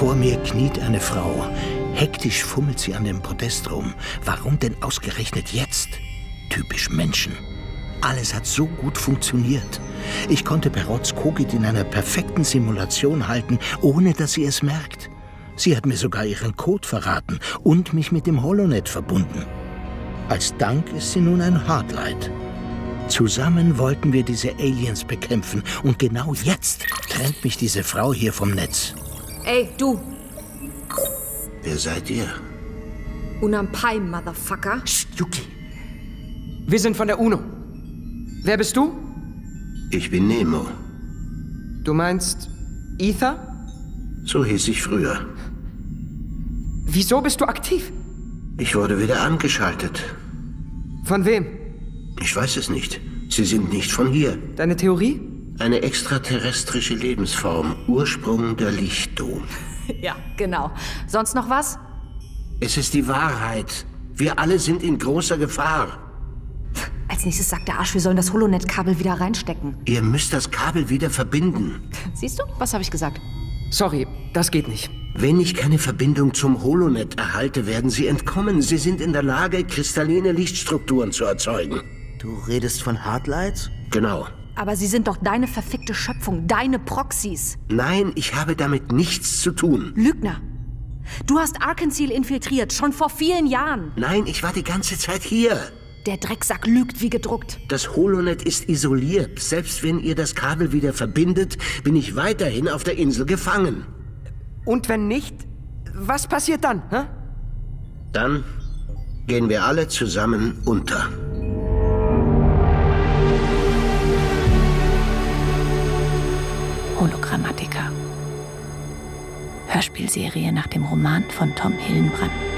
Vor mir kniet eine Frau. Hektisch fummelt sie an dem Podest rum. Warum denn ausgerechnet jetzt? Typisch Menschen. Alles hat so gut funktioniert. Ich konnte Perots Kogit in einer perfekten Simulation halten, ohne dass sie es merkt. Sie hat mir sogar ihren Code verraten und mich mit dem Holonet verbunden. Als Dank ist sie nun ein Hardlight. Zusammen wollten wir diese Aliens bekämpfen und genau jetzt trennt mich diese Frau hier vom Netz. Ey, du! Wer seid ihr? Unampai, Motherfucker. Psst, Yuki. Wir sind von der UNO. Wer bist du? Ich bin Nemo. Du meinst Ether? So hieß ich früher. Wieso bist du aktiv? Ich wurde wieder angeschaltet. Von wem? Ich weiß es nicht. Sie sind nicht von hier. Deine Theorie? Eine extraterrestrische Lebensform. Ursprung der Lichtdom. Ja, genau. Sonst noch was? Es ist die Wahrheit. Wir alle sind in großer Gefahr. Als nächstes sagt der Arsch, wir sollen das Holonet-Kabel wieder reinstecken. Ihr müsst das Kabel wieder verbinden. Siehst du? Was habe ich gesagt? Sorry, das geht nicht. Wenn ich keine Verbindung zum Holonet erhalte, werden sie entkommen. Sie sind in der Lage, kristalline Lichtstrukturen zu erzeugen. Du redest von Hardlights? Genau. Aber sie sind doch deine verfickte Schöpfung, deine Proxys. Nein, ich habe damit nichts zu tun. Lügner. Du hast Arkansas infiltriert, schon vor vielen Jahren. Nein, ich war die ganze Zeit hier. Der Drecksack lügt wie gedruckt. Das Holonet ist isoliert. Selbst wenn ihr das Kabel wieder verbindet, bin ich weiterhin auf der Insel gefangen. Und wenn nicht, was passiert dann? Hä? Dann gehen wir alle zusammen unter. Hologrammatiker. Hörspielserie nach dem Roman von Tom Hillenbrand.